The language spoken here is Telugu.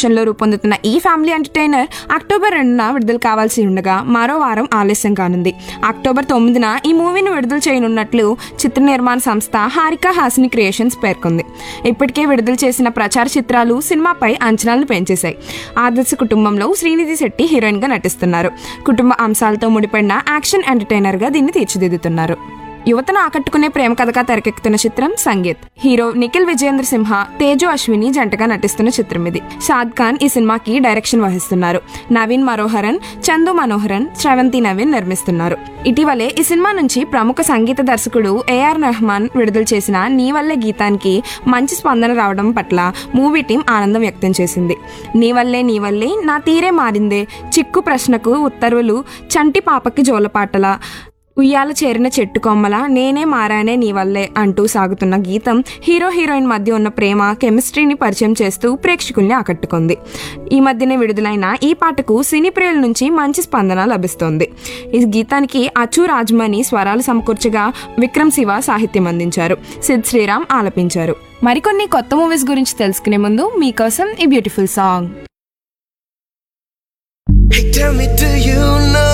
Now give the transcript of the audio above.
డైరెక్షన్లో రూపొందుతున్న ఈ ఫ్యామిలీ ఎంటర్టైనర్ అక్టోబర్ 2న విడుదల కావాల్సి ఉండగా మరో వారం ఆలస్యం కానుంది. అక్టోబర్ 9న ఈ మూవీని విడుదల చేయనున్నట్లు చిత్ర నిర్మాణ సంస్థ హారికా హాసిని క్రియేషన్స్ పేర్కొంది. ఇప్పటికే విడుదల చేసిన ప్రచార చిత్రాలు సినిమాపై అంచనాలను పెంచేశాయి. ఆదర్శ కుటుంబంలో శ్రీనిధి శెట్టి హీరోయిన్ గా నటిస్తున్నారు. కుటుంబ అంశాలతో ముడిపడిన యాక్షన్ ఎంటర్టైనర్ గా దీన్ని తీర్చిదిద్దుతున్నారు. యువతను ఆకట్టుకునే ప్రేమ కథగా తెరకెక్కుతున్న చిత్రం సంగీత్. హీరో నిఖిల్ విజయేంద్ర సింహ, తేజు అశ్విని జంటగా నటిస్తున్న చిత్రం ఇది. షాద్ ఖాన్ ఈ సినిమాకి డైరెక్షన్ వహిస్తున్నారు. నవీన్ మనోహరన్, చందు మనోహరన్, శ్రవంతి నవీన్ నిర్మిస్తున్నారు. ఇటీవలే ఈ సినిమా నుంచి ప్రముఖ సంగీత దర్శకుడు ఏఆర్ రెహమాన్ విడుదల చేసిన నీ వల్లే గీతానికి మంచి స్పందన రావడం పట్ల మూవీ టీం ఆనందం వ్యక్తం చేసింది. నీ వల్లే నా తీరే మారిందే, చిక్కు ప్రశ్నకు ఉత్తర్వులు, చంటి పాపకి జోలపాటల, ఉయ్యాల చేరిన చెట్టు కొమ్మల, నేనే మారానే నీ వల్లే అంటూ సాగుతున్న గీతం హీరో హీరోయిన్ మధ్య ఉన్న ప్రేమ కెమిస్ట్రీని పరిచయం చేస్తూ ప్రేక్షకుల్ని ఆకట్టుకుంది. ఈ మధ్యనే విడుదలైన ఈ పాటకు సినీ ప్రియుల నుంచి మంచి స్పందన లభిస్తోంది. ఈ గీతానికి అచ్చు రాజ్మణి స్వరాలు సమకూర్చగా విక్రమ్ శివ సాహిత్యం అందించారు. సిద్ శ్రీరామ్ ఆలపించారు. మరికొన్ని కొత్త మూవీస్ గురించి తెలుసుకునే ముందు మీకోసం ఈ beautiful song. Hey, tell me, do you know